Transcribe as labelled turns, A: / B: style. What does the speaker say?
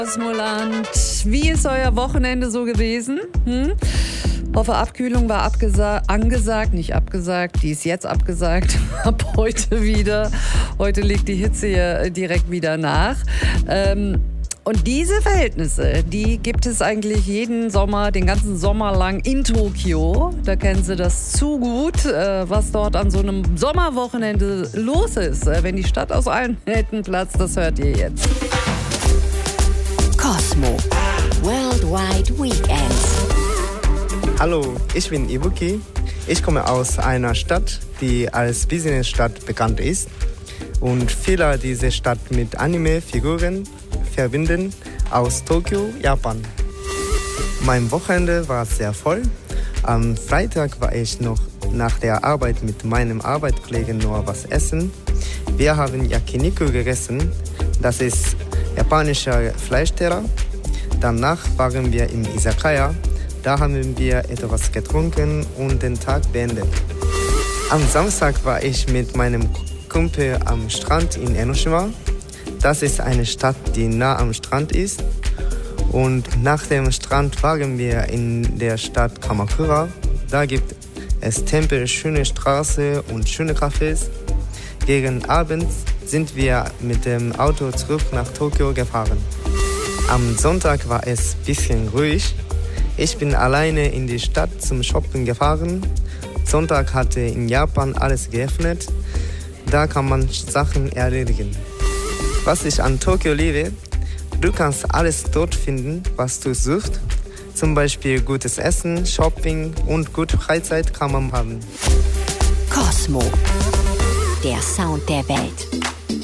A: Kosmoland, wie ist euer Wochenende so gewesen? Hoffe, Abkühlung war angesagt, nicht abgesagt, die ist jetzt abgesagt, ab heute wieder. Heute legt die Hitze hier direkt wieder nach. Und diese Verhältnisse, die gibt es eigentlich jeden Sommer, den ganzen Sommer lang in Tokio. Da kennen Sie das zu gut, was dort an so einem Sommerwochenende los ist. Wenn die Stadt aus allen Nähten platzt, das hört ihr jetzt.
B: Cosmo Worldwide Weekends.
C: Hallo, ich bin Ibuki. Ich komme aus einer Stadt, die als Businessstadt bekannt ist. Und viele diese Stadt mit Anime-Figuren verbinden aus Tokio, Japan. Mein Wochenende war sehr voll. Am Freitag war ich noch nach der Arbeit mit meinem Arbeitskollegen nur was essen. Wir haben Yakiniku gegessen. Das ist japanischer Fleischteller. Danach waren wir im Izakaya. Da haben wir etwas getrunken und den Tag beendet. Am Samstag war ich mit meinem Kumpel am Strand in Enoshima. Das ist eine Stadt, die nah am Strand ist. Und nach dem Strand waren wir in der Stadt Kamakura. Da gibt es Tempel, schöne Straßen und schöne Cafés. Gegen Abend sind wir mit dem Auto zurück nach Tokio gefahren. Am Sonntag war es ein bisschen ruhig. Ich bin alleine in die Stadt zum Shoppen gefahren. Sonntag hatte in Japan alles geöffnet. Da kann man Sachen erledigen. Was ich an Tokio liebe, du kannst alles dort finden, was du suchst. Zum Beispiel gutes Essen, Shopping und gute Freizeit kann man haben.
B: Cosmo, der Sound der Welt.